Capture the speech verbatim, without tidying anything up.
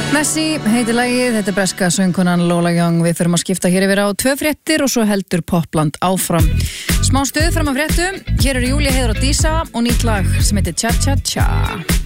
Messi heitir lagið, þetta er breska söngkonan Lola Young. Við förum að skipta hér yfir á tvö fréttir og svo heldur Popland áfram. Smá stuð fram að fréttum, hér eru Júlía, Heiður og Dísa og nýtt lag sem heitir Cha Cha Cha.